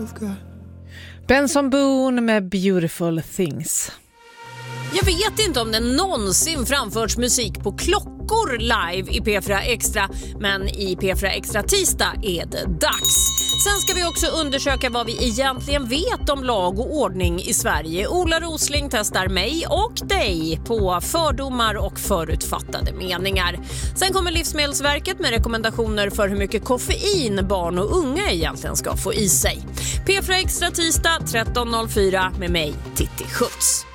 Benson Boone med Beautiful Things. Jag vet inte om det någonsin framförts musik på klockor live i P4 Extra, men i P4 Extra tisdag är det dags. Sen ska vi också undersöka vad vi egentligen vet om lag och ordning i Sverige. Ola Rosling testar mig och dig på fördomar och förutfattade meningar. Sen kommer Livsmedelsverket med rekommendationer för hur mycket koffein barn och unga egentligen ska få i sig. P4 Extra tisdag 13.04 med mig, Titti Schutz.